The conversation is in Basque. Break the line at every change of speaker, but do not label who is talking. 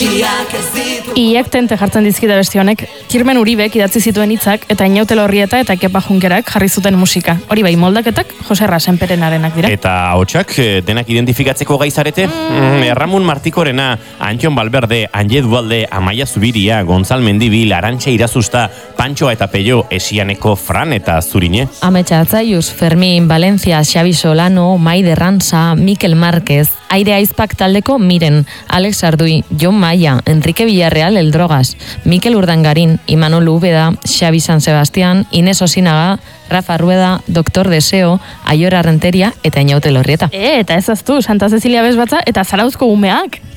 Iak tente jartzen dizkida beste honek, Kirmen Uribek idatzi zituen hitzak eta Inaute Lorrieta eta Kepa Junkerak jarri zuten musika. Hori bai, moldaketak Jose Rasenperenarenak dira.
Eta hotxak denak identifikatzeko gaizarete? Erramun Martikorena, Antion Balberde, Anje Dualde, Amaia Zubiria, Gonzal Mendibil, Arantxa Irazusta, Pantxoa eta Peio, Esianeko Fran eta Zurine.
Ametsa Atzaiuz, Fermin, Valencia, Xabi Solano, Maide Ransa, Mikel Márquez, Aire Aizpak taldeko Miren, Alex Ardui, Jon Maia, Enrique Villarreal, El Drogas, Mikel Urdangarin, Imanol Ubeda, Xabi San Sebastián, Inés Osinaga, Rafa Rueda, Doctor Deseo, Aiora Renteria eta Inaute Lorrieta.
Eta ez aztu, Santa Cecilia Bezbatza eta Zarauzko umeak.